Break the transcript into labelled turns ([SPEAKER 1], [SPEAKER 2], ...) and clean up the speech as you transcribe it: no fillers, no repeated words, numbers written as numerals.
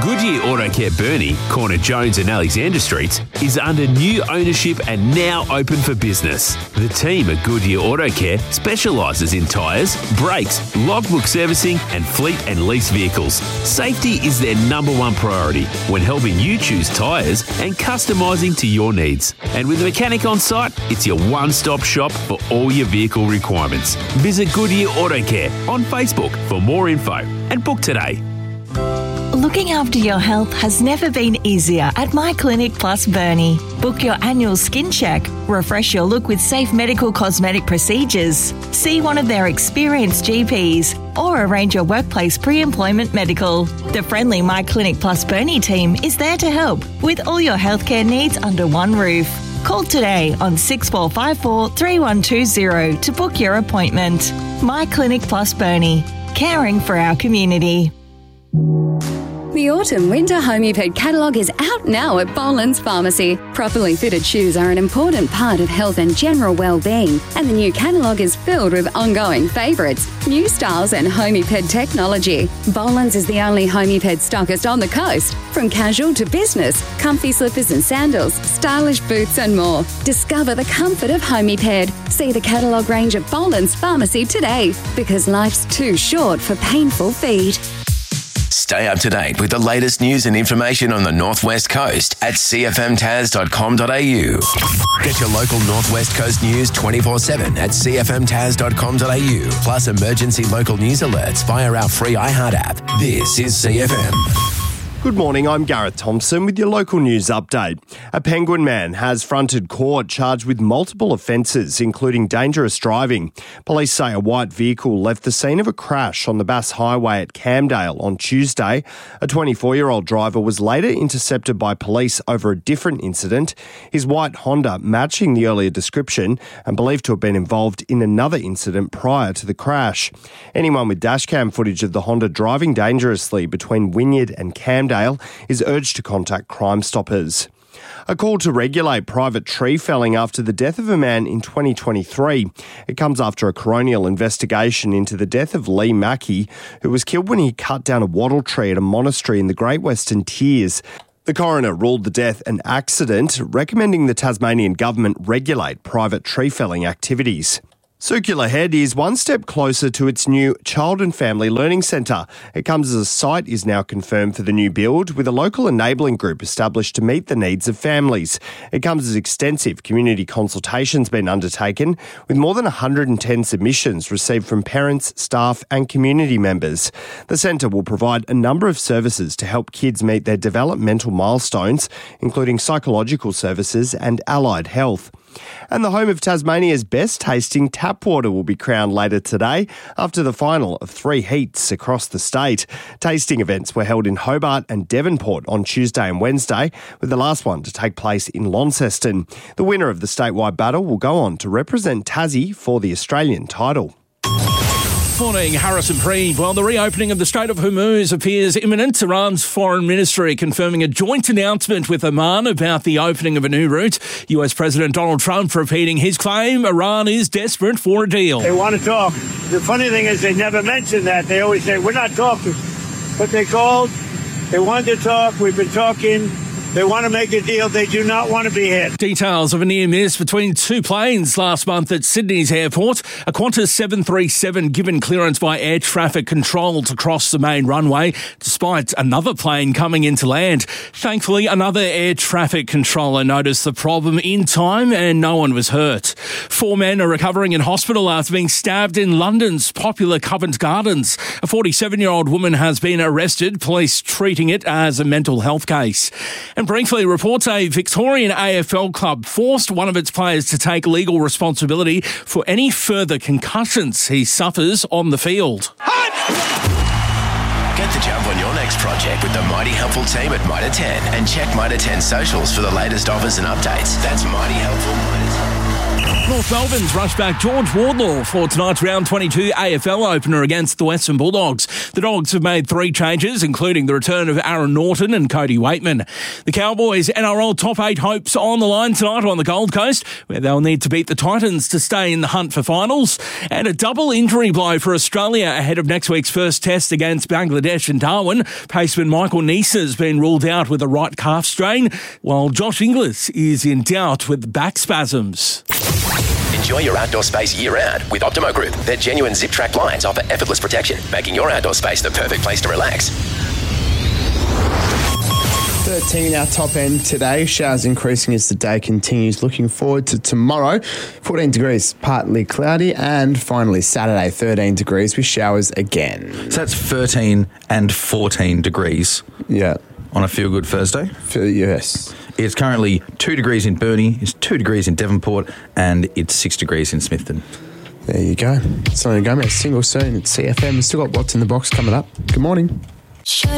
[SPEAKER 1] Goodyear Auto Care Burnie, corner Jones and Alexander Streets, is under new ownership and now open for business. The team at Goodyear Auto Care specialises in tyres, brakes, logbook servicing and fleet and lease vehicles. Safety is their number one priority when helping you choose tyres and customising to your needs. And with a mechanic on site, it's your one-stop shop for all your vehicle requirements. Visit Goodyear Auto Care on Facebook for more info and book today.
[SPEAKER 2] Looking after your health has never been easier at My Clinic Plus Burnie. Book your annual skin check, refresh your look with safe medical cosmetic procedures, see one of their experienced GPs, or arrange your workplace pre-employment medical. The friendly My Clinic Plus Burnie team is there to help with all your healthcare needs under one roof. Call today on 6454 3120 to book your appointment. My Clinic Plus Burnie, caring for our community.
[SPEAKER 3] The Autumn-Winter Homeped catalogue is out now at Boland's Pharmacy. Properly fitted shoes are an important part of health and general well-being, and the new catalogue is filled with ongoing favourites, new styles and Homeped technology. Boland's is the only Homeped stockist on the coast. From casual to business, comfy slippers and sandals, stylish boots and more. Discover the comfort of Homeped. See the catalogue range at Boland's Pharmacy today, because life's too short for painful feet.
[SPEAKER 4] Stay up to date with the latest news and information on the North West Coast at cfmtas.com.au. Get your local North West Coast news 24/7 at cfmtas.com.au. Plus emergency local news alerts via our free iHeart app. This is CFM.
[SPEAKER 5] Good morning, I'm Gareth Thompson with your local news update. A Penguin man has fronted court charged with multiple offences, including dangerous driving. Police say a white vehicle left the scene of a crash on the Bass Highway at Camdale on Tuesday. A 24-year-old driver was later intercepted by police over a different incident. His white Honda matching the earlier description and believed to have been involved in another incident prior to the crash. Anyone with dashcam footage of the Honda driving dangerously between Wynyard and Camdale is urged to contact Crime Stoppers. A call to regulate private tree felling after the death of a man in 2023. It comes after a coronial investigation into the death of Lee Mackey, who was killed when he cut down a wattle tree at a monastery in the Great Western Tiers. The coroner ruled the death an accident, recommending the Tasmanian government regulate private tree felling activities. Circular Head is one step closer to its new Child and Family Learning Centre. It comes as a site is now confirmed for the new build, with a local enabling group established to meet the needs of families. It comes as extensive community consultations been undertaken, with more than 110 submissions received from parents, staff and community members. The centre will provide a number of services to help kids meet their developmental milestones, including psychological services and allied health. And the home of Tasmania's best tasting tap water will be crowned later today after the final of 3 heats across the state. Tasting events were held in Hobart and Devonport on Tuesday and Wednesday, with the last one to take place in Launceston. The winner of the statewide battle will go on to represent Tassie for the Australian title.
[SPEAKER 6] Morning, Harrison Preeve. Well, the reopening of the Strait of Hormuz appears imminent. Iran's foreign ministry confirming a joint announcement with Oman about the opening of a new route. US President Donald Trump repeating his claim Iran is desperate for a deal.
[SPEAKER 7] They want to talk. The funny thing is they never mention that. They always say, we're not talking. But they called. They wanted to talk. We've been talking. They want to make a deal. They do not want to be hit.
[SPEAKER 6] Details of a near miss between two planes last month at Sydney's airport. A Qantas 737 given clearance by air traffic control to cross the main runway, despite another plane coming into land. Thankfully, another air traffic controller noticed the problem in time and no one was hurt. 4 men are recovering in hospital after being stabbed in London's popular Covent Gardens. A 47-year-old woman has been arrested, police treating it as a mental health case. And briefly, reports a Victorian AFL club forced one of its players to take legal responsibility for any further concussions he suffers on the field.
[SPEAKER 4] Get the jump on your next project with the Mighty Helpful team at Mitre 10 and check Mitre 10 socials for the latest offers and updates. That's Mighty Helpful.
[SPEAKER 6] North Melbourne's rushed back George Wardlaw for tonight's round 22 AFL opener against the Western Bulldogs. The Dogs have made 3 changes, including the return of Aaron Norton and Cody Waitman. The Cowboys' NRL top 8 hopes on the line tonight on the Gold Coast, where they'll need to beat the Titans to stay in the hunt for finals. And a double injury blow for Australia ahead of next week's first test against Bangladesh and Darwin. Paceman Michael Neser has been ruled out with a right calf strain, while Josh Inglis is in doubt with back spasms.
[SPEAKER 4] Enjoy your outdoor space year-round with Optimo Group. Their genuine zip-track blinds offer effortless protection, making your outdoor space the perfect place to relax.
[SPEAKER 8] 13 our top end today. Showers increasing as the day continues. Looking forward to tomorrow. 14 degrees, partly cloudy. And finally, Saturday, 13 degrees with showers again.
[SPEAKER 9] So that's 13 and 14 degrees.
[SPEAKER 8] Yeah.
[SPEAKER 9] On a feel-good Thursday?
[SPEAKER 8] Yes.
[SPEAKER 9] It's currently 2 degrees in Burnie, it's 2 degrees in Devonport, and it's 6 degrees in Smithton.
[SPEAKER 8] There you go. It's only going to be a single soon at CFM. We've still got What's in the Box coming up. Good morning.